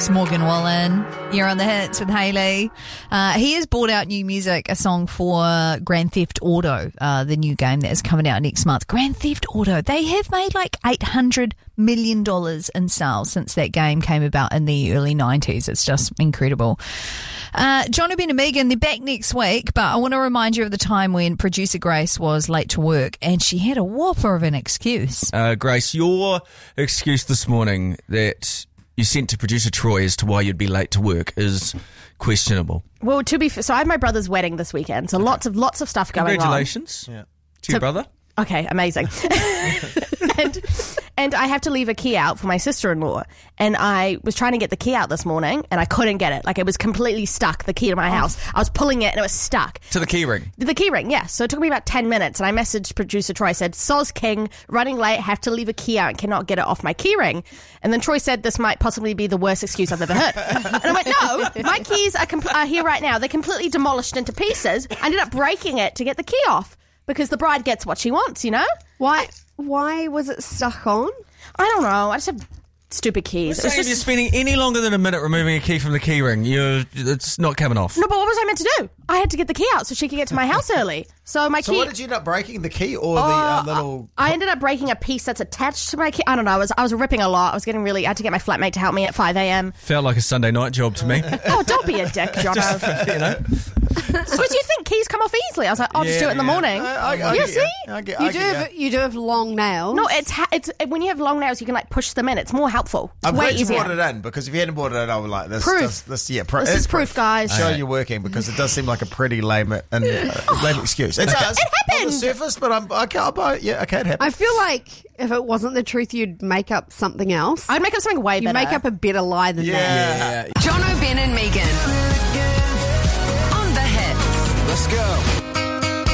It's Morgan Wallen. You're on the hits with Hayley. He has brought out new music, a song for Grand Theft Auto, the new game that is coming out next month. Grand Theft Auto. They have made like $800 million in sales since that game came about in the early 90s. It's just incredible. John O'Brien and Megan, they're back next week, but I want to remind you of the time when producer Grace was late to work and she had a whopper of an excuse. Grace, your excuse this morning that you sent to producer Troy as to why you'd be late to work is questionable. Well, to be fair, so I have my brother's wedding this weekend, so lots of stuff going on. Congratulations to your brother. Okay, amazing. and I have to leave a key out for my sister-in-law. And I was trying to get the key out this morning, and I couldn't get it. Like, it was completely stuck, the key to my house. I was pulling it, and it was stuck. To the key ring? The key ring, yeah. So it took me about 10 minutes, and I messaged producer Troy, said, Soz King, running late, have to leave a key out and cannot get it off my key ring. And then Troy said this might possibly be the worst excuse I've ever heard. And I went, no, my keys are here right now. They're completely demolished into pieces. I ended up breaking it to get the key off. Because the bride gets what she wants, you know? Why was it stuck on? I don't know. I just have stupid keys. If you're spending any longer than a minute removing a key from the key ring, it's not coming off. No, but what was I meant to do? I had to get the key out so she could get to my house early. So my key... So what did you end up breaking, the key or the little... I ended up breaking a piece that's attached to my key. I don't know. I was ripping a lot. I had to get my flatmate to help me at 5 a.m. Felt like a Sunday night job to me. Oh, don't be a dick, Jono. You know? Because you think keys come off easily. I was like, I'll just do it in the morning. You do have long nails. No, it's when you have long nails, you can like push them in. It's more helpful. It's I'm way glad you easier. brought it in, because if you hadn't brought it in, I would like this. Proof. This is proof, guys. Show you're working, because it does seem like a pretty lame excuse. It does. It happened. On the surface, but it can happen. I feel like if it wasn't the truth, you'd make up something else. I'd make up something way better. You'd make up a better lie than that. Yeah.